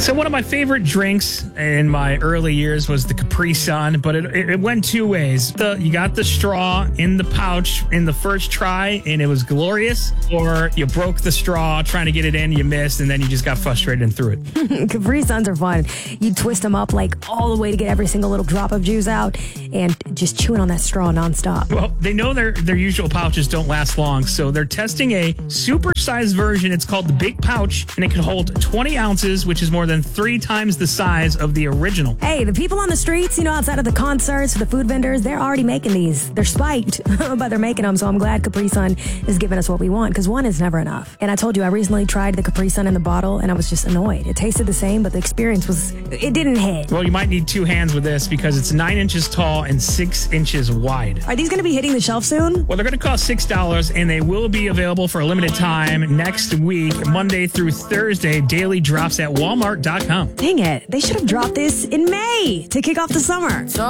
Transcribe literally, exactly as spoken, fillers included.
So one of my favorite drinks in my early years was the Capri Sun, but it, it, it went two ways. The, you got the straw in the pouch in the first try, and it was glorious, or you broke the straw trying to get it in, you missed, and then you just got frustrated and threw it. Capri Suns are fun. You twist them up like all the way to get every single little drop of juice out and just chewing on that straw nonstop. Well, they know their, their usual pouches don't last long, so they're testing a super-sized version. It's called the Big Pouch, and it can hold twenty ounces, which is more than three times the size of the original. Hey, the people on the streets, you know, outside of the concerts, the food vendors, they're already making these. They're spiked, but they're making them, so I'm glad Capri Sun is giving us what we want, because one is never enough. And I told you, I recently tried the Capri Sun in the bottle, and I was just annoyed. It tasted the same, but the experience was, it didn't hit. Well, you might need two hands with this, because it's nine inches tall and six inches wide. Are these going to be hitting the shelf soon? Well, they're going to cost six dollars, and they will be available for a limited time next week, Monday through Thursday. Daily drops at walmart dot com. Dang it. They should have dropped this in May to kick off the summer.